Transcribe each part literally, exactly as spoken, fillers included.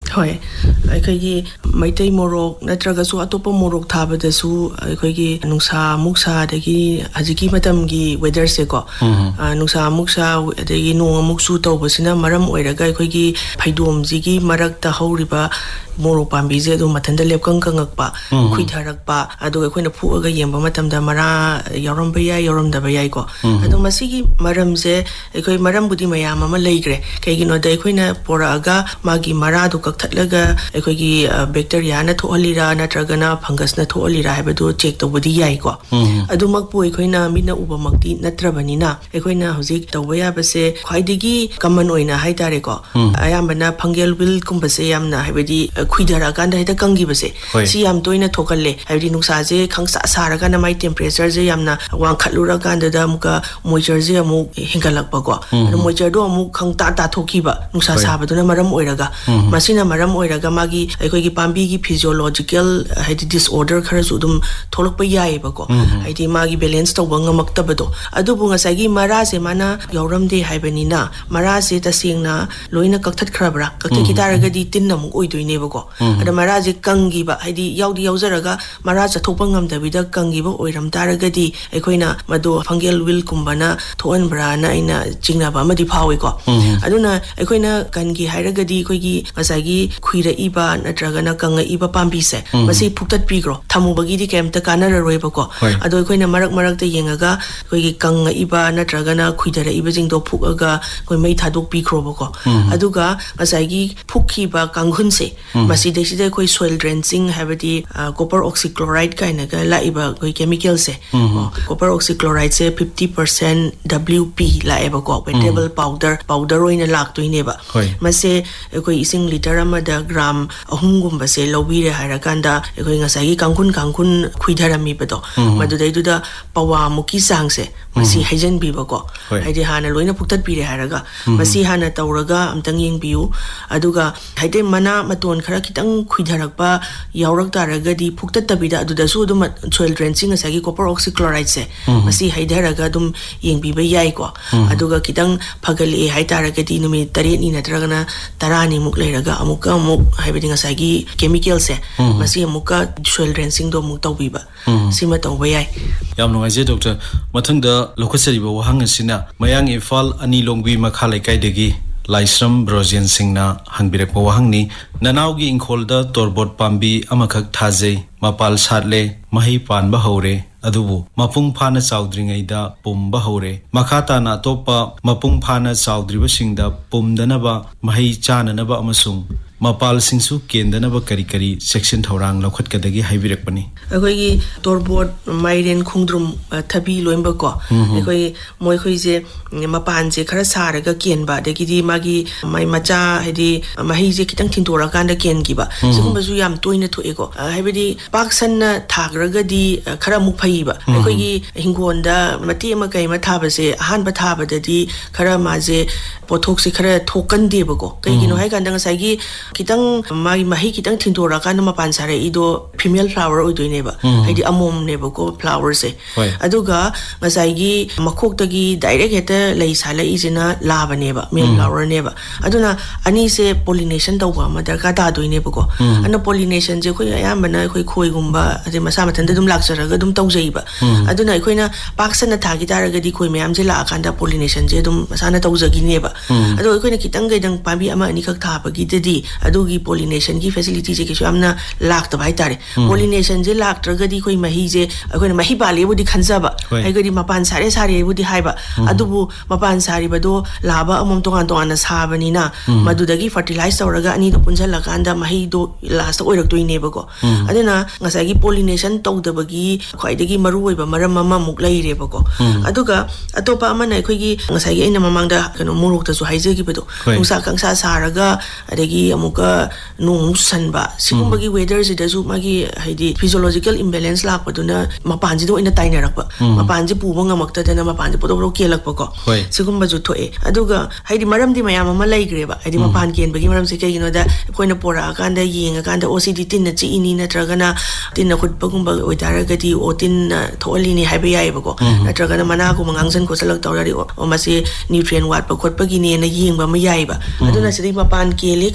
ꯍꯣꯏ ꯑꯩꯈꯣꯏꯒꯤ ꯃꯩꯇꯩ ꯃꯣꯔꯣꯛ ꯅꯠꯇ꯭ꯔꯒꯁꯨ ꯑꯇꯣꯞꯄ ꯃꯣꯔꯣꯛ ꯊꯥꯕꯗꯁꯨ ꯑꯩꯈꯣꯏꯒꯤ ꯅꯨꯡꯁꯥ ꯃꯨꯛꯁꯥ ꯑꯗꯒꯤ ꯍꯧꯖꯤꯛꯀꯤ ꯃꯇꯝꯒꯤ ꯋꯦꯗꯔꯁꯦꯀꯣ ꯅꯨꯡꯁꯥ ꯃꯨꯛꯁꯥ ꯑꯗꯒꯤ ꯅꯣꯡ ꯑꯃꯨꯛꯁꯨ ꯇꯧꯕꯁꯤꯅ ꯃꯔꯝ ꯑꯣꯏꯔꯒ ꯑꯩꯈꯣꯏꯒꯤ ꯐꯩꯗꯣꯝꯁꯤꯒꯤ ꯃꯔꯛꯇ ꯍꯧꯔꯤꯕ ꯃꯣꯔꯣꯛ ꯄꯥꯝꯕꯤꯁꯦ ꯑꯗꯨꯝ ꯃꯊꯟꯇ ꯂꯦꯞꯀꯪ ꯀꯪꯉꯛꯄ ꯈꯨꯏꯊꯔꯛꯄ ꯑꯗꯨꯒ ꯑꯩꯈꯣꯏꯅ ꯐꯨꯛꯑꯒ ꯌꯦꯡꯕ ꯃꯇꯝꯗ ꯃꯔꯥ ꯌꯥꯎꯔꯝꯕ ꯌꯥꯏ ꯌꯥꯎꯔꯝꯗꯕ ꯌꯥꯏꯀꯣ ꯑꯗꯣ ꯃꯁꯤꯒꯤ ꯃꯔꯝꯁꯦ ꯑꯩꯈꯣꯏ ꯃꯔꯝꯕꯨꯗꯤ ꯃꯌꯥꯝ ꯑꯃ ꯂꯩꯈ꯭रे ꯀꯩꯒꯤꯅꯣꯗ ꯑꯩꯈꯣꯏꯅ ꯄꯣꯔꯛꯑꯒ ꯃꯥꯒꯤ ꯃꯔꯥꯗꯨ ꯀꯛꯊꯠꯂꯒ ꯑꯩꯈꯣꯏꯒꯤ ꯕꯦꯛꯇꯦꯔꯤꯌꯥꯅ ꯊꯣꯛꯍꯜꯂꯤꯔꯥ ꯅꯠꯇ꯭ꯔꯒꯅ ꯐꯪꯒꯁꯅ ꯊꯣꯛꯍꯜꯂꯤꯔꯥ ꯍꯥꯏꯕꯗꯨ ꯆꯦꯛ ꯇꯧꯕꯗꯤ ꯌꯥꯏꯀꯣ ꯑꯗꯨꯃꯛꯄꯨ ꯑꯩꯈꯣꯏꯅ ꯃꯤꯠꯅ ꯎꯕꯃꯛꯇꯤ ꯅꯠꯇ꯭ꯔꯕꯅꯤꯅ ꯑꯩꯈꯣꯏꯅ ꯍꯧꯖꯤꯛ ꯇꯧꯕ ꯌꯥꯕꯁꯦ ꯈ꯭ꯋꯥꯏꯗꯒꯤ ꯀꯃꯟ ꯑꯣꯏꯅ ꯍꯥꯏꯇꯥꯔꯦꯀꯣ ꯑꯌꯥꯝꯕꯅ ꯐꯪꯒꯦꯜ ꯋꯤꯜꯒꯨꯝꯕꯁꯦ ꯌꯥꯝꯅ ꯍꯥꯏꯕꯗꯤ ꯈꯨꯏꯊꯔꯛꯑꯀꯥꯟꯗ ꯍꯦꯛꯇ ꯀꯪꯈꯤꯕꯁꯦ ꯁꯤ ꯌꯥꯝ ꯇꯣꯏꯅ ꯊꯣꯛꯀꯜꯂꯦ ꯍꯥꯏꯕꯗꯤ ꯅꯨꯡꯁꯥꯁꯦ ꯈꯪꯁꯥ ꯁꯥꯔꯀꯥꯟꯗ ꯃꯥꯏ ꯇꯦꯝꯄꯔꯦꯆꯔꯁꯦ ꯌꯥꯝꯅ ꯋꯥꯡꯈꯠꯂꯨꯔꯀꯥꯟꯗꯗ ꯑꯃꯨꯛꯀ ꯃꯣꯏꯆꯔꯁꯦ ꯑꯃꯨꯛ ꯍꯦꯟꯒꯠꯂꯛꯄꯀꯣ ꯑꯗꯣ ꯃꯣꯏꯆꯔꯗꯣ ꯑꯃꯨꯛ ꯈꯪꯇꯥ ꯇꯥꯊꯣꯛꯈꯤꯕ ꯅꯨꯡꯁꯥ ꯁꯥꯕꯗꯨꯅ ꯃꯔꯝ ꯑꯣꯏꯔꯒ ꯃꯁꯤꯅ ꯃꯔꯝ ꯑꯣꯏꯔꯒ ꯃꯥꯒꯤ ꯑꯩꯈꯣꯏꯒꯤ ꯄꯥꯝꯕꯤꯒꯤ ꯐꯤꯖꯤꯑꯣꯂꯣꯖꯤꯀꯦल ꯍꯥꯏꯗꯤ ꯗꯤꯁꯑꯣꯔꯗꯔ ꯈꯔꯁꯨ ꯑꯗꯨꯝ ꯊꯣꯛꯂꯛꯄ ꯌꯥꯏꯌꯦꯕꯀꯣ ꯍꯥꯏꯗꯤ ꯃꯥꯒꯤ ꯕꯦꯂꯦꯟꯁ ꯇꯧꯕ ꯉꯝꯃꯛꯇꯕꯗꯣ ꯑꯗꯨꯕꯨ ꯉꯁꯥꯏꯒꯤ ꯃꯔꯥꯁꯦ ꯃꯥꯅ ꯌꯥꯎꯔꯝꯗꯦ ꯍꯥꯏꯕꯅꯤꯅ ꯃꯔꯥꯁꯦ ꯇꯁꯦꯡꯅ ꯂꯣꯏꯅ ꯀꯛꯊꯠꯈ꯭ꯔꯕ꯭ꯔꯥ ꯀꯛꯊꯠꯈꯤ ꯇꯥꯔꯒꯗꯤ ꯇꯤꯟ ꯑꯃꯨꯛ ꯑꯣꯏꯗꯣꯏꯅꯦꯕꯀꯣ ꯑꯗ ꯃꯔꯥꯁꯦ ꯀꯪꯈꯤꯕ ꯍꯥꯏꯗꯤ ꯌꯥꯎꯗꯤ ꯌꯥꯎꯖꯔꯒ ꯃꯔꯥ ꯆꯠꯊꯣꯛꯄ ꯉꯝꯗꯕꯤꯗ ꯀꯪꯈꯤꯕ ꯑꯣꯏꯔꯝ ꯇꯥꯔꯒꯗꯤ ꯑꯩꯈꯣꯏꯅ ꯃꯗꯨ ꯐꯪꯒꯦꯜ ꯋꯤꯜꯒꯨꯝꯕꯅ ꯊꯣꯛꯍꯟꯕ꯭ꯔꯥꯅ ꯑꯩꯅ ꯆꯤꯡꯅꯕ ꯑꯃꯗꯤ ꯐꯥꯎꯏꯀꯣ ꯑꯗꯨꯅ ꯑꯩꯈꯣꯏꯅ ꯀꯟꯒꯤ ꯍꯥꯏꯔꯒꯗꯤ ꯑꯩꯈꯣꯏꯒꯤ ꯉꯁꯥꯏꯒꯤ ꯈꯨꯏꯔꯛꯏꯕ ꯅꯠꯇ꯭ꯔꯒꯅ ꯀꯪꯉꯛꯏꯕ ꯄꯥꯝꯕꯤꯁꯦ ꯃꯁꯤ ꯐꯨꯛꯇꯠꯄꯤꯈ꯭ꯔꯣ ꯊꯝꯃꯨꯕꯒꯤꯗꯤ ꯀꯩꯝꯇ ꯀꯥꯟꯅꯔꯔꯣꯏꯕꯀꯣ ꯑꯗꯣ ꯑꯩꯈꯣꯏꯅ ꯃꯔꯛ ꯃꯔꯛꯇ ꯌꯦꯡꯉꯒ ꯑꯩꯈꯣꯏꯒꯤ ꯀꯪꯉꯛꯏꯕ ꯅꯠꯇ꯭ꯔꯒꯅ ꯈꯨꯏꯊꯔꯛꯏꯕꯁꯤꯡꯗꯣ ꯐꯨꯛꯑꯒ ꯑꯩꯈꯣꯏ ꯃꯩ ꯊꯥꯗꯣꯛꯄꯤꯈ꯭ꯔꯣꯕꯀꯣ ꯑꯗꯨꯒ ꯉꯁꯥꯏꯒꯤ ꯐꯨꯛꯈꯤꯕ ꯀꯥꯡꯈꯨꯟꯁꯦ ꯃꯁꯤꯗꯩꯁꯤꯗ ꯑꯩꯈꯣꯏ ꯁꯣꯏꯜ ꯗ꯭ꯔꯦꯟꯆꯤꯡ ꯍꯥꯏꯕꯗꯤ ꯀꯣꯄꯔ ꯑꯣꯛꯁꯤꯀ꯭ꯂꯣꯔꯥꯏꯗ ꯀꯥꯏꯅꯒ ꯂꯥꯛꯏꯕ ꯑꯩꯈꯣꯏ ꯀꯦꯃꯤꯀꯦꯜꯁꯦ ꯀꯣꯄꯔ ꯑꯣꯛꯁꯤꯀ꯭ꯂꯣꯔꯥꯏꯗꯁꯦ ꯐꯤꯐꯇꯤ ꯄꯔꯁꯦꯟ ꯗꯕ꯭ꯂꯤꯎ ꯄꯤ ꯂꯥꯛꯑꯦꯕꯀꯣ ꯋꯦꯇꯦꯕꯜ ꯄꯥꯎꯗꯔ ꯄꯥꯎꯗꯔ ꯑꯣꯏꯅ ꯂꯥꯛꯇꯣꯏꯅꯦꯕ ꯃꯁꯦ ꯑꯩꯈꯣꯏ ꯏꯁꯤꯡ ꯂꯤꯇꯔ ꯑꯃꯗ ꯒ꯭ꯔꯥꯝ ꯑꯍꯨꯝꯒꯨꯝꯕꯁꯦ ꯂꯧꯕꯤꯔꯦ ꯍꯥꯏꯔꯀꯥꯟꯗ ꯑꯩꯈꯣꯏ ꯉꯁꯥꯏꯒꯤ ꯀꯥꯡꯈꯨꯟ ꯀꯥꯡꯈꯨꯟ ꯈꯨꯏꯊꯔꯝꯃꯤꯕꯗꯣ ꯃꯗꯨꯗꯩꯗꯨꯗ ꯄꯋꯥꯃꯨꯛꯀꯤ ꯆꯥꯡꯁꯦ ꯃꯁꯤ ꯍꯩꯖꯟꯕꯤꯕꯀꯣ ꯍꯥꯏꯗꯤ ꯍꯥꯟꯅ ꯂꯣꯏꯅ ꯐꯨꯛꯇꯠꯄꯤꯔꯦ ꯍꯥꯏꯔꯒ ꯃꯁꯤ ꯍꯥꯟꯅ ꯇꯧꯔꯒ ꯑꯝꯇꯪ ꯌꯦꯡꯕꯤꯌꯨ ꯑꯗꯨꯒ ꯍꯥꯏꯗꯤ ꯃꯅꯥ ꯃꯇꯣꯟ ꯈꯔ ꯈꯤꯇꯪ ꯈꯨꯏꯊꯔꯛꯄ ꯌꯥꯎꯔꯛ ꯇꯥꯔꯒꯗꯤ ꯐꯨꯛꯇꯠꯇꯕꯤꯗ ꯑꯗꯨꯗꯁꯨ ꯑꯗꯨꯝ ꯁꯣꯏꯜ ꯗ꯭ꯔꯦꯟꯆꯤꯡ ꯉꯁꯥꯏꯒꯤ ꯀꯣꯄꯔ ꯑꯣꯛꯁꯤꯀ꯭ꯂꯣꯔꯥꯏꯗꯁꯦ ꯃꯁꯤ ꯍꯩꯊꯔꯒ ꯑꯗꯨꯝ ꯌꯦꯡꯕꯤꯕ ꯌꯥꯏꯀꯣ ꯑꯗꯨꯒ ꯈꯤꯇꯪ ꯐꯒꯠꯂꯛꯑꯦ ꯍꯥꯏꯇꯥꯔꯒꯗꯤ ꯅꯨꯃꯤꯠ ꯇꯔꯦꯠꯅꯤ ꯅꯠꯇ꯭ꯔꯒꯅ ꯇꯔꯥꯅꯤꯃꯨꯛ ꯂꯩꯔꯒ ꯑꯃꯨꯛꯀ ꯑꯃꯨꯛ ꯍꯥꯏꯕꯗꯤ ꯉꯁꯥꯏꯒꯤ ꯀꯦꯃꯤꯀꯦꯜꯁꯦ ꯃꯁꯤ ꯑꯃꯨꯛꯀ ꯁꯣꯏꯜ ꯗ꯭ꯔꯦꯟꯆꯤꯡꯗꯣ ꯑꯃꯨꯛ ꯇꯧꯕꯤꯕ ꯁꯤꯃ ꯇꯧꯕ ꯌꯥꯏ ꯌꯥꯝ ꯅꯨꯡꯉꯥꯏꯖꯩ ꯗꯣꯛꯇꯔ ꯃꯊꯪꯗ ꯂꯧꯈꯠꯆꯔꯤꯕ ꯋꯥꯍꯪ ꯑꯁꯤꯅ ꯃꯌꯥꯡ ꯏꯝꯐꯥꯜ ꯑꯅꯤꯂꯣꯡꯕꯤ ꯃꯈꯥ ꯂꯩꯀꯥꯏꯗꯒꯤ ꯂꯥꯏꯁ꯭ꯔꯝ ꯕ꯭ꯔꯣꯖꯦꯟ ꯁꯤꯡꯅ ꯍꯪꯕꯤꯔꯛꯄ ꯋꯥꯍꯪꯅꯤ ꯅꯅꯥꯎꯒꯤ ꯏꯪꯈꯣꯜꯗ ꯇꯣꯔꯕꯣꯠ ꯄꯥꯝꯕꯤ ꯑꯃꯈꯛ ꯊꯥꯖꯩ ꯃꯄꯥꯜ ꯁꯥꯠꯂꯦ ꯃꯍꯩ ꯄꯥꯟꯕ ꯍꯧꯔꯦ ꯑꯗꯨꯕꯨ ꯃꯄꯨꯡ ꯐꯥꯅ ꯆꯥꯎꯗ꯭ꯔꯤꯉꯩꯗ ꯄꯨꯝꯕ ꯍꯧꯔꯦ ꯃꯈꯥ ꯇꯥꯅ ꯑꯇꯣꯞꯄ ꯃꯄꯨꯡ ꯐꯥꯅ ꯆꯥꯎꯗ꯭ꯔꯤꯕꯁꯤꯡꯗ ꯄꯨꯝꯗꯅꯕ ꯃꯍꯩ ꯆꯥꯅꯅꯕ ꯑꯃꯁꯨꯡ ꯃꯄꯥꯜꯁꯤꯡꯁꯨ ꯀꯦꯟꯗꯅꯕ ꯀꯔꯤ ꯀꯔꯤ ꯆꯦꯛꯁꯤꯟ ꯊꯧꯔꯥꯡ ꯂꯧꯈꯠꯀꯗꯒꯦ ꯍꯥꯏꯕꯤꯔꯛꯄꯅꯤ ꯑꯩꯈꯣꯏꯒꯤ ꯇꯣꯔꯕꯣꯠ ꯃꯥꯏꯔꯦꯟ ꯈꯣꯡꯗ꯭ꯔꯨꯝ ꯊꯕꯤ ꯂꯣꯏꯅꯕꯀꯣ ꯑꯩꯈꯣꯏ ꯃꯣꯏꯈꯣꯏꯁꯦ ꯃꯄꯥꯟꯁꯦ ꯈꯔ ꯁꯥꯔꯒ ꯀꯦꯟꯕ ꯑꯗꯒꯤꯗꯤ ꯃꯥꯒꯤ ꯃꯥꯏ ꯃꯆꯥ ꯍꯥꯏꯗꯤ ꯃꯍꯩꯁꯦ ꯈꯤꯇꯪ ꯊꯤꯟꯗꯣꯔꯛꯀꯥꯟꯗ ꯀꯦꯟꯈꯤꯕ ꯁꯤꯒꯨꯝꯕꯁꯨ ꯌꯥꯝ ꯇꯣꯏꯅ ꯊꯣꯛꯑꯦꯀꯣ ꯍꯥꯏꯕꯗꯤ ꯄꯥꯛ ꯁꯟꯅ ꯊꯥꯈ꯭ꯔꯒꯗꯤ ꯈꯔ ꯑꯃꯨꯛ ꯐꯩꯕ ꯑꯩꯈꯣꯏꯒꯤ ꯍꯤꯡꯒꯣꯜꯗ ꯃꯇꯦꯛ ꯑꯃ ꯀꯩ ꯑꯃ ꯊꯥꯕꯁꯦ ꯑꯍꯥꯟꯕ ꯊꯥꯕꯗꯗꯤ ꯈꯔ ꯃꯥꯁꯦ ꯄꯣꯠꯊꯣꯛꯁꯦ ꯈꯔ ꯊꯣꯛꯀꯟꯗꯦꯕꯀꯣ ꯀꯩꯒꯤꯅꯣ ꯍꯥꯏꯀꯥꯟꯗ ꯉꯁꯥꯏꯒꯤ ꯈꯤꯇꯪ ꯃꯥꯒꯤ ꯃꯍꯩ ꯈꯤꯇꯪ ꯊꯤꯟꯗꯣꯔꯛꯀꯥꯟꯗ ꯃꯄꯥꯟ ꯁꯥꯔꯛꯏꯗꯣ ꯐꯤꯃꯦꯜ ꯐ꯭ꯂꯥꯋꯔ ꯑꯣꯏꯗꯣꯏꯅꯦꯕ ꯍꯥꯏꯗꯤ ꯑꯃꯣꯝꯅꯦꯕꯀꯣ ꯐ꯭ꯂꯥꯋꯔꯁꯦ ꯑꯗꯨꯒ ꯉꯁꯥꯏꯒꯤ ꯃꯈꯣꯛꯇꯒꯤ ꯗꯥꯏꯔꯦꯛ ꯍꯦꯛꯇ ꯂꯩ ꯁꯥꯠꯂꯛꯏꯁꯤꯅ ꯂꯥꯕꯅꯦꯕ ꯃꯦꯜ ꯐ꯭ꯂꯥꯋꯔꯅꯦꯕ ꯑꯗꯨꯅ ꯑꯅꯤꯁꯦ ꯄꯣꯂꯤꯅꯦꯁꯟ ꯇꯧꯕ ꯑꯃ ꯗꯔꯀꯥꯔ ꯇꯥꯗꯣꯏꯅꯦꯕꯀꯣ ꯑꯗꯨꯅ ꯄꯣꯂꯤꯅꯦꯁꯟꯁꯦ ꯑꯩꯈꯣꯏ ꯑꯌꯥꯝꯕꯅ ꯑꯩꯈꯣꯏ ꯈꯣꯏꯒꯨꯝꯕ ꯑꯗꯩ ꯃꯁꯥ ꯃꯊꯟꯇ ꯑꯗꯨꯝ ꯂꯥꯛꯆꯔꯒ ꯑꯗꯨꯝ ꯇꯧꯖꯩꯕ ꯑꯗꯨꯅ ꯑꯩꯈꯣꯏꯅ ꯄꯥꯛ ꯁꯟꯅ ꯊꯥꯈꯤ ꯇꯥꯔꯒꯗꯤ ꯈꯣꯏ ꯃꯌꯥꯝꯁꯦ ꯂꯥꯛꯑꯀꯥꯟꯗ ꯄꯣꯂꯤꯅꯦꯁꯟꯁꯦ ꯑꯗꯨꯝ ꯃꯁꯥꯅ ꯇꯧꯖꯈꯤꯅꯦꯕ ꯑꯗꯣ ꯑꯩꯈꯣꯏꯅ ꯈꯤꯇꯪ ꯀꯩꯗꯪ ꯄꯥꯝꯕꯤ ꯑꯃ ꯑꯅꯤꯈꯛ ꯊꯥꯕꯒꯤꯗꯗꯤ ꯑꯗꯨꯒꯤ ꯄꯣꯂꯤꯅꯦꯁꯟꯒꯤ ꯐꯦꯁꯤलिꯇꯤꯁꯦ ꯀꯩꯁꯨ ꯌꯥꯝꯅ ꯂꯥꯛꯇꯕ ꯍꯥꯏꯇꯥꯔꯦ ꯄꯣꯂꯤꯅꯦꯁꯟꯁꯦ ꯂꯥꯛꯇ꯭ꯔꯒꯗꯤ ꯑꯩꯈꯣꯏ ꯃꯍꯤꯁꯦ ꯑꯩꯈꯣꯏꯅ ꯃꯍꯤ ꯄꯥꯜꯂꯦꯕꯨꯗꯤ ꯈꯟꯖꯕ ꯍꯥꯏꯒꯗꯤ ꯃꯄꯥꯟ ꯁꯥꯔꯦ ꯁꯥꯔꯦꯕꯨꯗꯤ ꯍꯥꯏꯕ ꯑꯗꯨꯕꯨ ꯃꯄꯥꯟ ꯁꯥꯔꯤꯕꯗꯣ ꯂꯥꯕ ꯑꯃꯃꯝ ꯇꯣꯉꯥꯟ ꯇꯣꯉꯥꯟꯅ ꯁꯥꯕꯅꯤꯅ ꯃꯗꯨꯗꯒꯤ ꯐꯔꯇꯤꯂꯥꯏꯖ ꯇꯧꯔꯒ ꯑꯅꯤꯗꯣ ꯄꯨꯟꯁꯤꯜꯂꯀꯥꯟda ꯃꯍꯩꯗꯣ ꯂꯥꯁꯇ ꯑꯣꯏꯔꯛꯇꯣꯏꯅꯦꯕꯀꯣ ꯑꯗꯨꯅ ꯉꯁꯥꯏꯒꯤ ꯄꯣꯂꯤꯅꯦꯁꯟ ꯇꯧꯗꯕꯒꯤ ꯈ꯭ꯋꯥꯏꯗꯒꯤ ꯃꯔꯨꯑꯣꯏꯕ ꯃꯔꯝ ꯑꯃꯃꯨꯛ ꯂꯩꯔꯦꯕꯀꯣ ꯑꯗꯨꯒ ꯑꯇꯣꯞꯄ ꯑꯃꯅ ꯑꯩꯈꯣꯏꯒꯤ ꯉꯁꯥꯏꯒꯤ ꯑꯩꯅ ꯃꯃꯥꯡꯗ ꯀꯩꯅꯣ ꯃꯣꯔꯣꯛꯇꯁꯨ ꯍꯥꯏꯖꯈꯤꯕꯗꯣ ꯅꯨꯡꯁꯥ ꯀꯪꯁꯥ ꯁꯥꯔꯒ ꯑꯗꯒꯤ ꯑꯃꯨꯛꯀ ꯅꯣꯡ ꯆꯨꯁꯟꯕ ꯁꯤꯒꯨꯝꯕꯒꯤ ꯋꯦꯗꯔꯁꯤꯗꯁꯨ ꯃꯥꯒꯤ ꯍꯥꯏꯗꯤ ꯐꯤꯖꯤꯑꯣꯂꯣꯖꯤꯀꯦल ꯏꯝꯕꯦꯂꯦꯟꯁ ꯂꯥꯛꯄꯗꯨꯅ ꯃꯄꯥꯟꯁꯤꯗ ꯑꯣꯏꯅ ꯇꯥꯏꯅꯔꯛꯄ ꯃꯄꯥꯟꯁꯦ ꯄꯨꯕ ꯉꯝꯃꯛꯇꯗꯅ ꯃꯄꯥꯟꯁꯦ ꯄꯣꯗꯣꯛ ꯄꯣꯗꯣꯛ ꯀꯦꯜꯂꯛꯄꯀꯣ ꯁꯤꯒꯨꯝꯕꯁꯨ ꯊꯣꯛꯑꯦ ꯑꯗꯨꯒ ꯍꯥꯏꯗꯤ ꯃꯔꯝꯗꯤ ꯃꯌꯥꯝ ꯑꯃ ꯂꯩꯈ꯭ꯔꯦꯕ ꯍꯥꯏꯗꯤ ꯃꯄꯥꯟ ꯀꯦꯟꯕꯒꯤ ꯃꯔꯝꯁꯦ ꯀꯩꯒꯤꯅꯣꯗ ꯑꯩꯈꯣꯏꯅ ꯄꯣꯔꯛꯑꯀꯥꯟꯗ ꯌꯦꯡꯉꯀꯥꯟꯗ ꯑꯣ ꯁꯤꯗꯤ ꯇꯤꯟꯅ ꯆꯤꯛꯏꯅꯤ ꯅꯠꯇ꯭ꯔꯒꯅ ꯇꯤꯟꯅ ꯍꯨꯠꯄꯒꯨꯝꯕ ꯑꯣꯏꯇꯥꯔꯒꯗꯤ ꯑꯣ ꯇꯤꯟꯅ ꯊꯣꯛꯍꯜꯂꯤꯅꯤ ꯍꯥꯏꯕ ꯌꯥꯏꯑꯕꯀꯣ ꯅꯠꯇ꯭ꯔꯒꯅ ꯃꯅꯥꯒꯨꯝꯕ ꯉꯥꯡꯁꯟ ꯈꯣꯠꯆꯜꯂꯛ ꯇꯧꯔꯗꯤ ꯑꯣ ꯃꯁꯤ ꯅ꯭ꯌꯨꯇ꯭ꯔꯤꯌꯦꯟ ꯋꯥꯠꯄ ꯈꯣꯠꯄꯒꯤꯅꯦꯅ ꯌꯦꯡꯕ ꯑꯃ ꯌꯥꯏꯑꯕ ꯑꯗꯨꯅ ꯁꯤꯗꯩ ꯃꯄꯥꯟ ꯀꯦꯜꯂꯦ ꯈꯛꯇꯪ ꯍꯥꯏ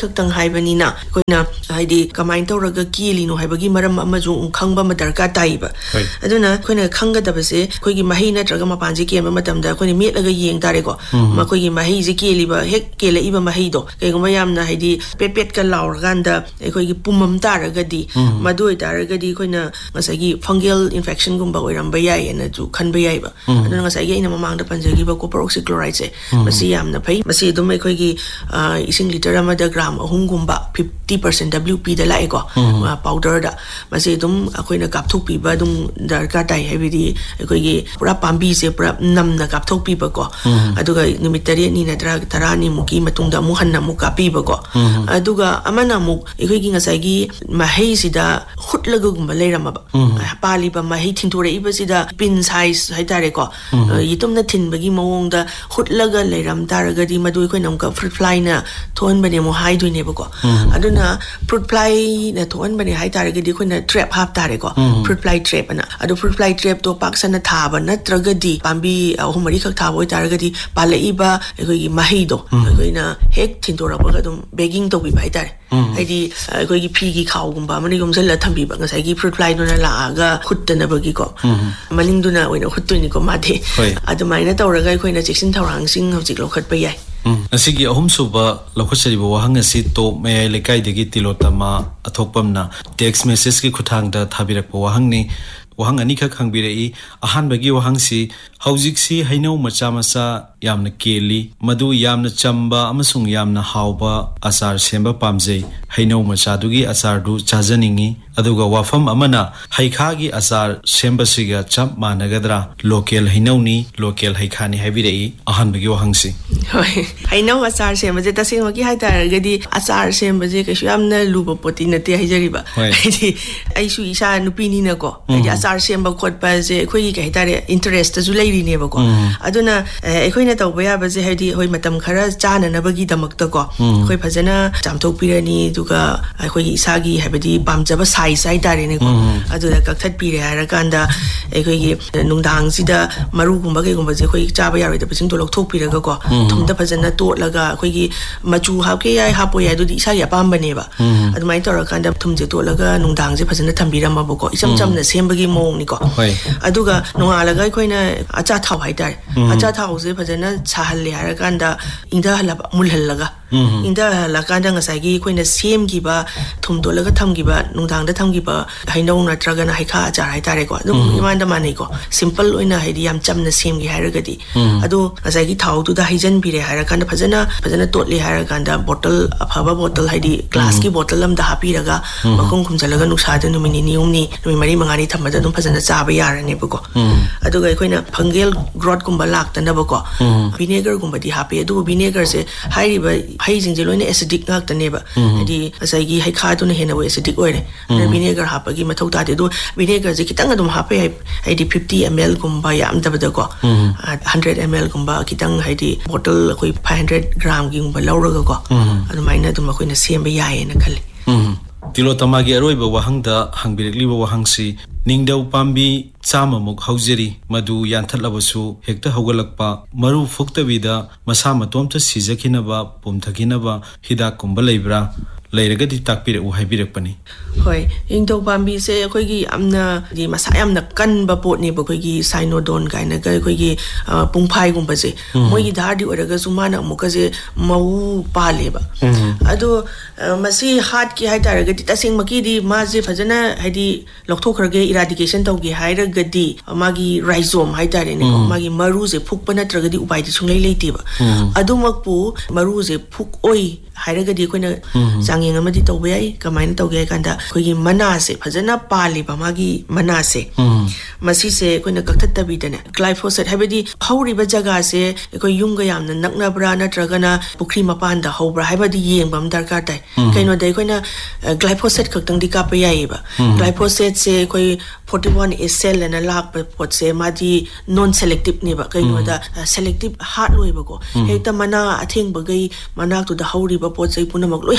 haibani na koina haidi kamai tawraga kili no haibagi maram amaju khangba ma darka taiba aduna koina khanga dabase koigi mahi natraga mapanji ke matamda koina metlaga yeng tare ko ma koigi mahi ji keli ba hek kele iba mahi do kaiguma yamna haidi pepet ka laurganda koigi pumam taragadi madoi taragadi koina ngasagi fungal infection gumba oiramba yai ena ju khanba yai ba aduna ngasagi ina mamangda panjagi ba copper oxychloride se masi yamna phai masi dum koigi ising liter amada gram ahum gumba fifty percent W P da lai ko powder da masi dum akoina kapthok pi ba dum darka tai haibidi koigi pura pambi se pura namna kapthok pi ba ko aduga nimitari ni na dra tarani muki matungda mu hanna mu kapi ba ko aduga amana mu koigi ngasagi mahei sida khutlaga gumba leirama ba pali ba mahei thintore iba sida pin size haitare ko yitumna thinbagi mawong da khutlaga leiram taragadi madui koina amka fruit fly na thon bane mo hai duine ba ko aduna fruit fly na thon bane hai taragadi koina trap hap tare ko fruit fly trap na adu fruit fly trap to paksana thaba natragadi pambi ahumari khak thaba oi taragadi palaiba ekoi mahei do koina hek thindora ba dum bagging to bi bai tare haidi ekoi gi phi gi khaw gumba mani gum sel la thambi ba ngasai gi fruit fly do na la ga khuttana ba gi ko maning duna oina khuttuni ko ma the adumaina tawraga koina cheksin thawrang sing hojik lokhat pa yai asigi ahum suba lokhachari ba wahang asi to mayai lekai degi tilotama athokpamna text message ki khuthang da thabirak ba wahang ni wahang ani kha khangbirai ahan bagi wahang si hojik si hainau macha macha yamna keli madu yamna chamba amasung yamna hauba asar semba pamjei hainau macha dugi asar du chajaningi aduga wafam amana haikha gi asar semba siga chap managadra local hainau ni local haikha ni habirai ahan bagi wahang si hoi hainau asar semba je tasing gi hai taragadi asar semba je kaishu yamna luba poti nate haijariba haidi aisu isa nupi ni na ko haidi asar semba khotpa je khoi gi kai tare interest ju leiri ne ba ko aduna ekhoi na tawba ya ba je haidi hoi matam khara chana na bagi damakta ko khoi phajana chamthok pirani duga ekhoi gi isa gi habadi pamjaba size ai tare ne ko aduna kakthak pire hara kanda ekhoi gi nungdang sida maru gumba ge gumba je khoi chaba ya roi da pasing to lok thok piraga ko thumda phajana totlaga ekhoi gi machu hapke yai hapo ya du isa ya pamba ne ba adumai tora kanda thumje totlaga nungdang je phajana thambirama ba ko isam chamna sembagi mong ni ko aduga nongalaga ekhoi na acha thau hai tare acha thau je phajana chahalle hara kanda ingda hala mulhallaga ingda hala kanda ngasai gi ekhoi na sem gi ba thum tolaga tham gi ba nungdang da tham gi ba hainau na traga na haikha achar hai tare ko adum imanda manai ko simple oina haidi yam chamna sem gi hara gadi adu ngasai gi thau tu da hijan bire hara kanda phajana phajana totli hara kanda bottle afaba bottle haidi glass ki bottle lam da hapi raga makhung khumjalaga nuksa da numini niumni numi mari mangani thamada dum phajana chaba yarane ba ko aduga ekhoi na fungal growth gumba laktana ba ko vinegar gumba di hapi adu vinegar se hairi ba hai jing je loina acidic ngaktane ba haidi asai gi haikha tu na hena acidic oire na vinegar hapagi mathau ta de do vinegar je kitang adum hape haidi fifty milliliters gumba yam da ba da ko one hundred milliliters gumba kitang haidi bottle khoi five hundred gram gi gumba lauraga ko adumaina dum khoi na semba yae na khali tilotama gi aroi ba wahang da hangbirekli ba wahang si ningdau pambi chama muk haujeri madu yanthatlabasu hekta hogalakpa maru fuktabida masa matomta sijakhinaba pumthakinaba hidak kumba leibra leiragadi takpire u haibirakpani hoi ingdau pambi se khoi gi amna di masa yamna kanba pot ni ba khoi gi cyanodon kaina ga khoi gi pungphai gumba je moi gi dhardi oraga sumana muka je mau pale ba ado masi heart ki hai taraga di tasing maki di ma je phajana haidi lokthokhrage eradication tawgi hairagadi magi rhizome hai tare ne ko magi maru je phukpa natraga di upai di sunglei leite ba adumakpu maru je phuk oi hairagadi koina changyeng amadi tawbe ai kamaina tawge kanda koigi manase phajana pali ba magi manase masi se koina kakthata bidane glyphosate habedi hauri ba jaga se koi yumga yamna nakna bra natragana pukri mapan da hobra habedi yengbam darkar tai kaino dai koina glyphosate khaktang di ka pa yai ba glyphosate se koi forty-one is cell and lak pot se madi non selective ne ba kaino da selective hard loi ba ko hekta mana atheng ba gai manak tu da hauri ba pot sai punamak loi hat ka ne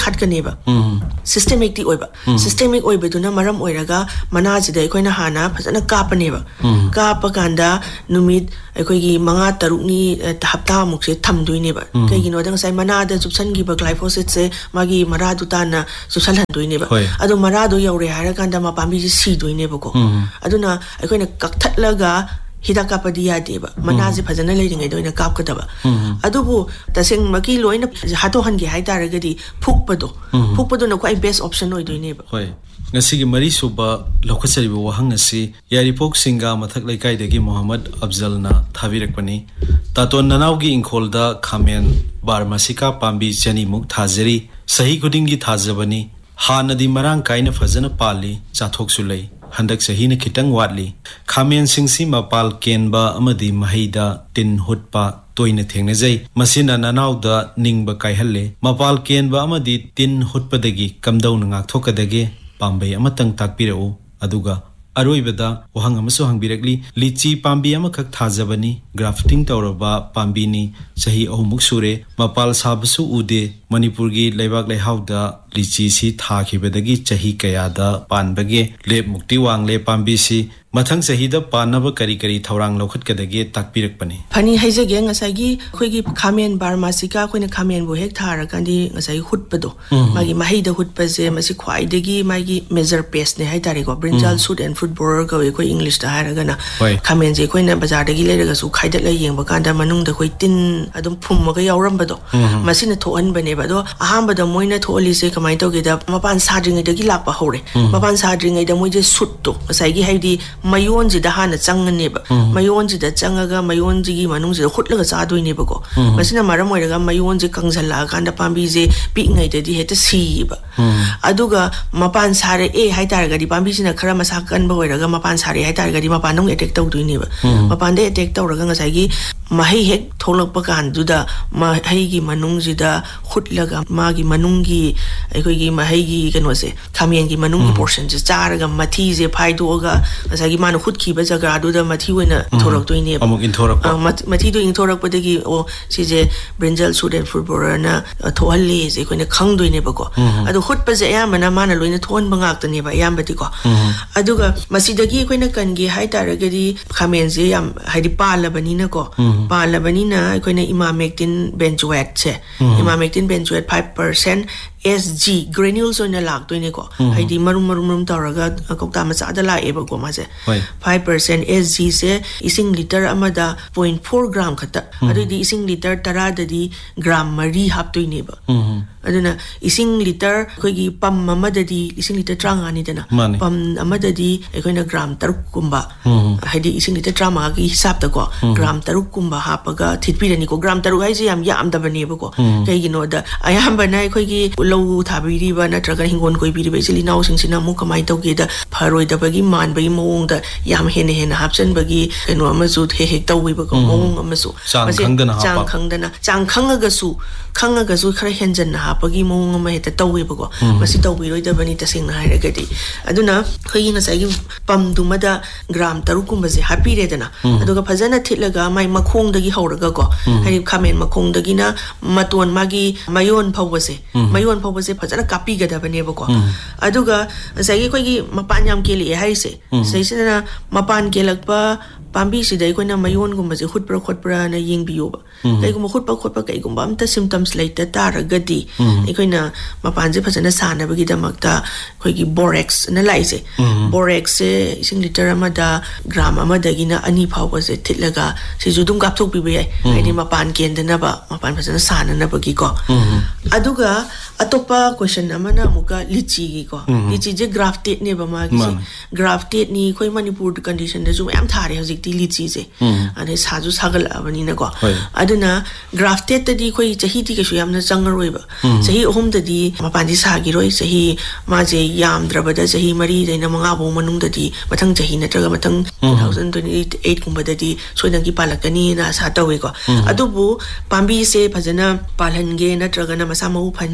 ꯅꯠꯇꯕꯅꯦꯕ ꯁꯤꯁꯇꯦꯃꯤꯛꯇꯤ ꯑꯣꯏꯕ systematic ꯑꯣꯏꯕꯗꯨꯅ ꯃꯔꯝ ꯑꯣꯏꯔꯒ ꯃꯅꯥꯁꯤꯗ ꯑꯩꯈꯣꯏꯅ ꯍꯥꯟꯅ ꯐꯖꯅ ꯀꯥꯞꯄꯅꯦꯕ ꯀꯥꯞꯄ ꯀꯥꯟꯗ ꯅꯨꯃꯤꯠ ꯑꯩꯈꯣꯏꯒꯤ ꯃꯉꯥ ꯇꯔꯨꯛꯅꯤ ꯍꯞꯇꯥꯃꯨꯛꯁꯦ ꯊꯝꯗꯣꯏꯅꯦꯕ ꯀꯩꯒꯤꯅꯣꯗ ꯉꯁꯥꯏ ꯃꯅꯥꯗ ꯆꯨꯞꯁꯟꯈꯤꯕ ꯒ꯭ꯂꯥꯏꯐꯣꯁꯦꯠꯁꯦ ꯃꯥꯒꯤ ꯃꯔꯥꯗꯨ ꯇꯥꯟꯅ ꯆꯨꯞꯁꯜꯍꯟꯗꯣꯏꯅꯦꯕ ꯑꯗꯣ ꯃꯔꯥꯗꯣ ꯌꯧꯔꯦ ꯍꯥꯏꯔꯀꯥꯟꯗ ꯃꯄꯥꯝꯕꯤꯁꯦ ꯁꯤꯗꯣꯏꯅꯦꯕꯀꯣ ꯑꯗꯨꯅ ꯑꯩꯈꯣꯏꯅ ꯀꯛꯊꯠꯂꯒ हिदाक कापदी यादेबा मनाजे फजन लेरिङैदो ओइना कापकदबा अदुबु तसेंमकी लोइना हातो हनगे हाइतारगदि फुकपदो फुकपदो न क्वाइ बेस्ट ऑप्शन ओइदोइनेबा होय ngasi mari suba lokhachariba wahang asi yaripok singa mathak laikai degi Muhammad Afzal na thabirakpani taton nanau gi ingkhol da khamen barmasika pambi chani muk thajari sahi kuding gi thajabani hanadi marang kaina fajana pali chathok sulai handak sahi na khitang watli khamen singsi mapal kenba amadi mahaida tin hutpa toina thengna jai masina nanau da ningba kaihalle mapal kenba amadi tin hutpa dagi kamdau na ngak thokadage pambai amatang takpirau aduga aroibada wahang amaso hangbirakli lichi pambi amakak thajabani grafting tawraba pambi ni sahi ahumuk sure mapal sabasu ude manipur gi leibak leihauda lichi si thakibadagi chahi kayada panbage lep mukti wangle pambi si mathang sahida panaba kari kari thorang lokhat kadage takpirakpani phani haijage ngasagi khoigi khamen barmasika khoina khamen bo hek thara kandi ngasai hutpado magi mahida hutpaje masi khwaidagi magi major pest ne haitare ko brinjal shoot and fruit borer ko khoi english ta haraga na khamen je khoina bazar dagi leiraga su khaidat la yengba kanda manung da khoi tin adum phummaga yaurambado masina thoan bane ba do ahamba da moina tholi se kamai toge da mapan sadringai dagi lakpa hore mapan sadringai da moije shoot to ngasai gi haidi mayon ji da hana changneba mayon ji da changaga mayon ji gi manung ji khutlaga chadoine ba ko masina maram oiraga mayon ji kangzalla kanda pambi je pi ngai da di heta si ba aduga mapan sare e haitar ga di pambi sina khara masa kan ba oiraga mapan sare haitar ga di mapan nong attack tawdoine ba mapan de attack tawraga ngasai gi mahai hek tholakpa kan duda mahai gi manung ji da khutlaga magi manung gi aikoi gi mahai gi kano se khamen gi manung gi portion ji charaga mathi je phaidoga ngasai gi manu khut khiba jaga aduda mathi oina thorak toine amuk in thorak mathi do in thorak padagi o sije brinjal shoot and fruit borer na thohalle je koina khang doine ba ko adu khut pa je ayamana mana loina thon bangak tane ba ayam bati ko aduga masidagi koina kangi hai taragadi khamen je yam haidi palabani na ko palabani na koina imamectin benzoate che imamectin benzoate five percent S G granules on a lak doine ko haidi marum marum marum tawraga kokta macha da la eba ko ma je five percent S G se ising liter amada zero point four gram khata adu di ising liter tara da di gram mari hap doine ba aduna ising liter khoi gi pam amada di ising liter tranga ni dana pam amada di ekoina gram taruk kumba haidi ising liter trama gi hisab ta ko gram taruk kumba hapaga thitpirani ko gram taruk haise yam yam da bane ba ko kai gi no da ayam bana khoi gi lau thabiri ba natraga hingon koi biri basically now singsina mu kamai tawge da pharoi da bagi man bagi mong da yam hen hen hapsan bagi eno amasu he he tawi ba ko mong amasu chang khangdana ha chang khangdana chang khangaga su khangaga su khara henjan na hapagi mong ama heta tawi ba ko masi tawi roi da bani tasing na haira gadi aduna khoi na sai pam dumada gram tarukum ba je happy re dana aduga phajana thitlaga mai makhong dagi hauraga ko hari khamen makhong dagi na maton magi mayon phawase mayon phawase phajana kapi gada bane ba ko aduga sai khoi gi mapan yam keli haise sai sina mapan kelakpa pambi sidai koina mayon gumba je khutpra khotpra na yingbiyo ba kai gumba khutpa khotpa kai gumba amta symptoms laita taragadi ekoina mapan je phajana sana bagi damakta khoi gi borax na laise borax se ising liter amada gram amada gina ani phawa je thitlaga si judum kapthok bi bai ai ni mapan kendana ba mapan phajana sana na bagi ko aduga atopa question amana muka lichi gi ko lichi je grafted ne ba ma gi grafted ni khoi manipur condition da ju am thare hojik ti lichi je ane saju sagal abani na ko aduna grafted ta di khoi chahi ti ke su yamna changaroi ba chahi ohum da di mapan di sa gi roi chahi ma je yam drabada chahi mari daina manga bo manung da di mathang chahi na traga mathang twenty twenty-eight kumba da di soina gi palakani na sa tawe ko adubu pambi se phajana palhan ge na traga na masa mau phan ge tar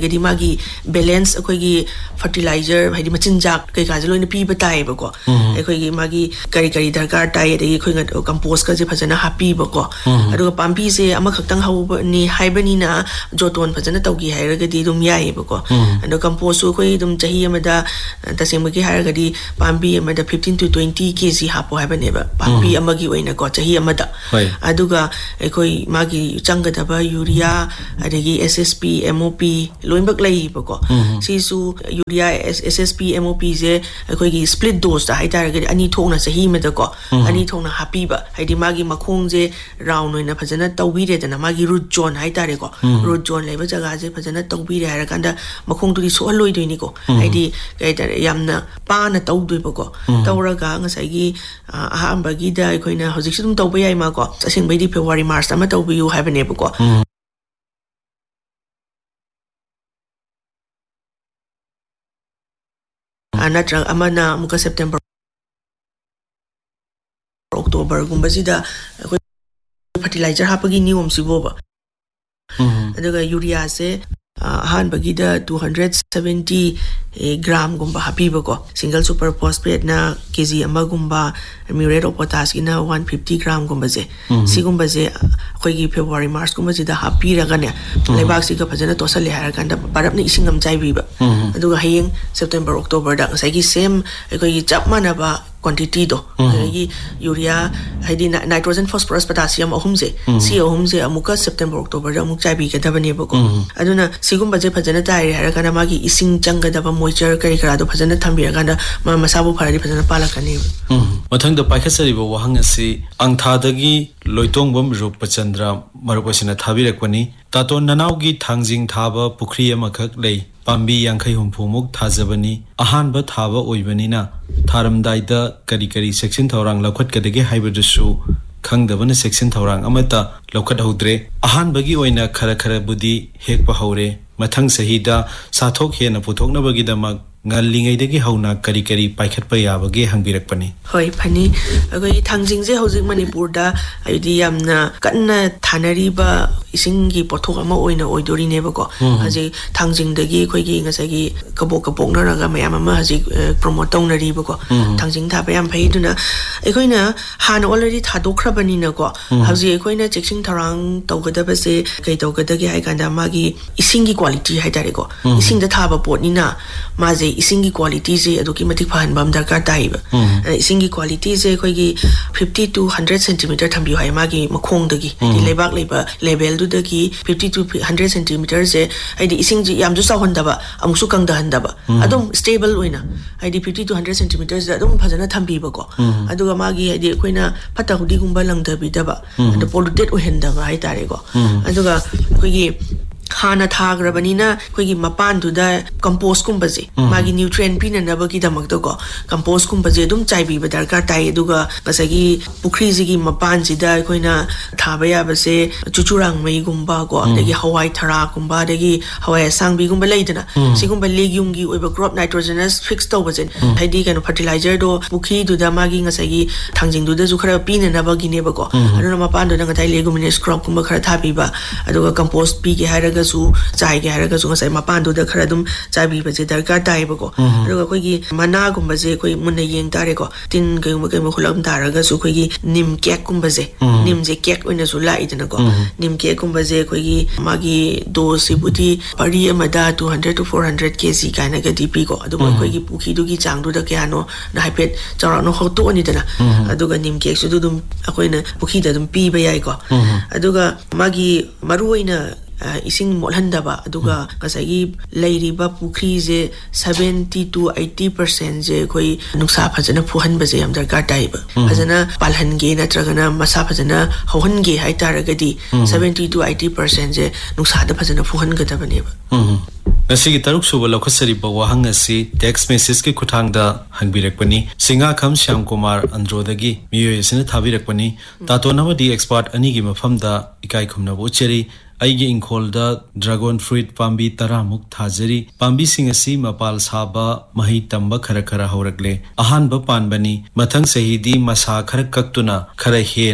ꯇꯥꯔꯒꯗꯤ ꯃꯥꯒꯤ balance ꯑꯩꯈꯣꯏꯒꯤ fertiliser ꯍꯥꯏꯗꯤ ꯃꯆꯤꯟꯖꯥꯛ ꯀꯩꯀꯥꯁꯦ ꯂꯣꯏꯅ ꯄꯤꯕ ꯇꯥꯏꯌꯦꯕꯀꯣ ꯑꯩꯈꯣꯏꯒꯤ ꯃꯥꯒꯤ ꯀꯔꯤ ꯀꯔꯤ ꯗꯔꯀꯥꯔ ꯇꯥꯏ ꯑꯗꯒꯤ ꯑꯩꯈꯣꯏꯅ ꯀꯝꯄꯣꯁꯀꯁꯦ ꯐꯖꯅ ꯍꯥꯞꯄꯤꯕꯀꯣ ꯑꯗꯨꯒ ꯄꯥꯝꯕꯤꯁꯦ ꯑꯃꯈꯛꯇꯪ ꯍꯧꯕꯅꯤ ꯍꯥꯏꯕꯅꯤꯅ ꯖꯣꯇꯣꯟ ꯐꯖꯅ ꯇꯧꯒꯦ ꯍꯥꯏꯔꯒꯗꯤ ꯑꯗꯨꯝ ꯌꯥꯏꯌꯦꯕꯀꯣ ꯑꯗꯣ ꯀꯝꯄꯣꯁꯁꯨ ꯑꯩꯈꯣꯏ ꯑꯗꯨꯝ ꯆꯍꯤ ꯑꯃꯗ ꯇꯁꯦꯡꯕꯒꯤ ꯍꯥꯏꯔꯒꯗꯤ ꯄꯥꯝꯕꯤ ꯑꯃꯗ ꯐꯤꯐꯇꯤꯟ ꯇꯨ ꯇ꯭ꯋꯦꯟꯇꯤ ꯀꯦꯖꯤ ꯍꯥꯞꯄꯣ ꯍꯥꯏꯕꯅꯦꯕ ꯄꯥꯝꯕꯤ ꯑꯃꯒꯤ ꯑꯣꯏꯅꯀꯣ ꯆꯍꯤ ꯑꯃꯗ ꯑꯗꯨꯒ ꯑꯩꯈꯣꯏ ꯃꯥꯒꯤ ꯆꯪꯒꯗꯕ ꯌꯨꯔꯤꯌꯥ ꯑꯗꯒꯤ ꯑꯦꯁ ꯑꯦꯁ ꯄꯤ ꯑꯦꯝ ꯑꯣ ꯄꯤ ꯂꯣꯏꯅꯃꯛ ꯂꯩꯌꯦꯕꯀꯣ ꯁꯤꯁꯨ ꯌꯨꯔꯤꯌꯥ ꯑꯦꯁ ꯑꯦꯁ ꯄꯤ ꯑꯦꯝ ꯑꯣ ꯄꯤꯁꯦ ꯑꯩꯈꯣꯏꯒꯤ ꯁ꯭ꯄ꯭ꯂꯤꯠ ꯗꯣꯁꯇ ꯍꯥꯏꯇꯥꯔꯒꯗꯤ ꯑꯅꯤ ꯊꯣꯛꯅ ꯆꯍꯤ ꯑꯃꯗꯀꯣ ꯑꯅꯤ ꯊꯣꯛꯅ ꯍꯥꯞꯄꯤꯕ ꯍꯥꯏꯗꯤ ꯃꯥꯒꯤ ꯃꯈꯣꯡꯁꯦ ꯔꯥꯎꯟ ꯑꯣꯏꯅ ꯐꯖꯅ ꯇꯧꯕꯤꯔꯦꯗꯅ ꯃꯥꯒꯤ ꯔꯨꯠ ꯖꯣꯟ ꯍꯥꯏꯇꯥꯔꯦꯀꯣ ꯔꯨꯠ ꯖꯣꯟ ꯂꯩꯕ ꯖꯒꯥꯁꯦ ꯐꯖꯅ ꯇꯧꯕꯤꯔꯦ ꯍꯥꯏꯔꯀꯥꯟꯗ ꯃꯈꯣꯡꯗꯨꯗꯤ ꯁꯣꯛꯍꯜꯂꯣꯏꯗꯣꯏꯅꯤꯀꯣ ꯍꯥꯏꯗꯤ ꯀꯩ ꯍꯥꯏꯇꯥꯔꯦ ꯌꯥꯝꯅ ꯄꯥꯅ ꯇꯧꯗꯣꯏꯕꯀꯣ ꯇꯧꯔꯒ ꯉꯁꯥꯏꯒꯤ ꯑꯍꯥꯟꯕꯒꯤꯗ ꯑꯩꯈꯣꯏꯅ ꯍꯧꯖꯤꯛꯁꯨ ꯑꯗꯨꯝ ꯇꯧꯕ ꯌꯥꯏ ꯃꯥꯀꯣ ꯑꯁꯦꯡꯕꯩꯗꯤ ꯐꯦꯕ꯭ꯔꯨꯋꯥꯔꯤ ꯃꯥꯔꯆ ꯑꯃ ꯇꯧꯕꯤꯌꯨ ꯍꯥꯏꯕꯅꯦꯕꯀꯣ ꯅꯠꯇ꯭ꯔꯒ ꯑꯃꯅ ꯑꯃꯨꯛꯀ ꯁꯦꯞꯇꯦꯝꯕꯔ ꯑꯣꯛꯇꯣꯕꯔꯒꯨꯝꯕꯁꯤꯗ ꯑꯩꯈꯣꯏ ꯐꯔꯇꯤꯂꯥꯏꯖꯔ ꯍꯥꯞꯄꯒꯤ ꯅꯤꯌꯣꯝꯁꯤꯕꯣꯕ ꯑꯗꯨꯒ ꯌꯨꯔꯤꯌꯥꯁꯦ ꯑꯍꯥꯟꯕꯒꯤꯗ two hundred seventy ꯒ꯭ꯔꯥꯝꯒꯨꯝꯕ ꯍꯥꯞꯄꯤꯕꯀꯣ single super ꯐꯣꯁꯐꯦꯠꯅ ꯀꯦꯖꯤ ꯑꯃꯒꯨꯝꯕ muriate of पोटासकिना one fifty gram गुंबजे सिगुंबजे अखोइगी February March गुंबजिदा हापीरगने लेबाक्सिगा फजना तोसले हारकांदा पारपने इसिंगम चाइबीबा अदुगा हयेंग September October दा साइगी सेम अखोइगी चप मानबा क्वांटिटी दो अखोइगी यूरिया हाइदी नाइट्रोजन फास्फोरस पोटासियम अहुमजे सी अहुमजे अमुका सेप्टेम्बर अक्टोबर दा अमुक चाइबी गदबनेबको अदुना सिगुंबजे फजना ताइ हारकांदा मागी इसिंग चंगदबा मॉइस्चर करी करादो फजना थंबिरकांदा मा मसाबु फरादि फजना पालकने मथंग द पाइखसरिबो वहंग असि अंगथादगी लोइतोंगबम रूपचंद्र मरुपसिना थाबिरकपनि तातो ननावगी थांजिंग थाबा पुखरी अमखक लै पाम्बी यांखै हुमफुमुक थाजबनी अहानबा थाबा ओइबनिना थारमदाइदा करी करी सेक्शन थौरांग लखटकदगे हाइबदसु खंगदबन सेक्शन थौरांग अमता लखट हौद्रे अहानबगी ओइना खरा खरा बुदी हेकपा हौरे मथंग सहीदा साथोक हेना पुथोकनबगीदमक ngalingaidagi hauna kari kari paikhatpa yabage hangbirakpani hoi phani agoi thangjingje hojik manipur da aidi yamna kanna thanari ba isingi pothok ama oina oidori nebako haji thangjingdagi khoigi ngasagi kabok kabok naraga mayam ama haji promote tawnari bako thangjing thaba yam phai duna ekoina han already thadokhrabani na ko haji ekoina checksing tharang tawgadaba se kai tawgadagi hai kanda magi isingi quality hai tare ko isingda thaba potni na maje इसिंगी quality से अदुकी मतिक फहनबम दरकार Taiba इसिंगी quality से कोइगी fifty two hundred centimetre थंबियो हाय मागी मखोंगदगी हाइदि लेबाक लेबा level दुदगी fifty two hundred centimetre से हाइदि इसिंग जी यामजु सावहनदबा अमुसु कंगदहनदबा अदुम stable ओइना हाइदि fifty two hundred centimetre से अदुम फजना थंबिबको अदुगा मागी हाइदि कोइना फता हुदी गुंबा लंगदबिदबा अदु पोल्यूटेड ओहनदबा हाइ तारेको अदुगा कोइगी हाना थाग्रबनिना कोइगी मपान दुदा कंपोस्ट कुंबजे मागी न्यूट्रिएंट पिननबगी दमकदको कंपोस्ट कुंबजे दुम चाइबी दरकार ताइ दुगा गसगी पुखरी जिगी मपान जिदा कोइना थाबा याबसे चुचुरांग मई गुंबा को दगी हवाई थरा गुंबा दगी हवाई सांगबी गुंबा लेदना सिगुंबा लेग्यूम गी ओइबा क्रॉप नाइट्रोजनस फिक्स तौबजे हाइदी कनो फर्टिलाइजर दो पुखरी दुदा मागी गसगी थांजिंग दुदा जु खरा पिननबगी नेबको अदुना मपान दुदा गथाइ लेगुमिनेस क्रॉप गुंबा खरा थाबीबा अदुगा कंपोस्ट पी के हाइरगा सु चाइ के हाइरगा सु गसै मपान दुदा खरा दुम चाबी बजे दरकार ताइबको अदुगा कोइगी मना गुंबजे कोइ मुन्ना येंग तारेको तिन गयुम गयुम खुलम तारगा सु कोइगी निम केक गुंबजे निम जे केक ओइना सु लाइदनको निम केक गुंबजे कोइगी मागी दोसिबुदी परि अमदा two hundred to four hundred KG काइना गदि pico अदुगा कोइगी पुखी दुगी चांगदुदा Keanu नाइपेट चौरानो होतो अनिदना अदुगा निम केक सु दुम अखोइना पुखी दा दुम पीबा याइको अदुगा मागी मरुओइना इसिंग मोलहंदबा अदुगा गसाई लैरिबा पुखरी जे सेवेंटी टू एटी परसेंट जे कोई नुक्सा फजना फुहन बजे हम दरकार ताइबा फजना पालहनगे नत्रगना मसा फजना हौहनगे high तारगदी seventy two eighty percent J नुक्सा the फजना फुहन गदबनेबा नसिगी तरुक सुबा लखसरी बवाहंग असि टेक्स्ट मेसेज के खुथांगदा हंगबिरकपनी सिंगा खम श्याम कुमार अंद्रोदगी मियोयसिन थाबिरकपनी तातो नवदी एक्सपर्ट अनिगी मफमदा इकाई खुमनबो चेरी आइगे इंखोलदा ड्रैगन फ्रूट पाम्बी तरामुक थाजरी पाम्बी सिंग असि मपाल साबा मही तंबा खरा खरा हौरकले अहानबा पानबनी मथंग सहीदी मसा खरा कक्तुना खरा हेना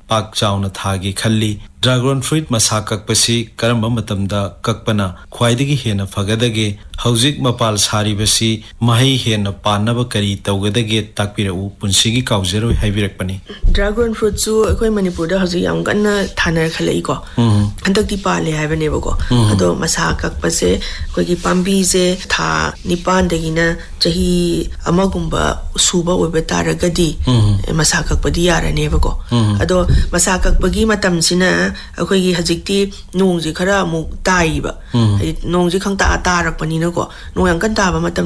पाक चाउना थागी खल्ली ड्रैगन फ्रूट मसा कक्पसी करम मतमदा कक्पना ख्वाइदगी हेन फगदगे हौजिक मपाल सारिबसी महै हेन पानब करी तौगदगे ताकपिरउ पुंसिगी काउजेरो हाइबिरकपनी ड्रैगन फ्रूट सु अखोय मणिपुर दा हजि याम गन्ना थानर खलई को हंदकती पाले हाइबनेबको अदो मसा कक्पसे अखोयगी पांबी से था निपान दगिना चही अमगुंबा सुबा ओबे तारगदी मसा कक्पदी यारनेबको अदो मसा कक्पगी मतमसिना अखोयगी हजिकती नोंगजी खरा अमुक ताइबा नोंगजी खंगता तारकपनिना को नोंग yang kan taba matam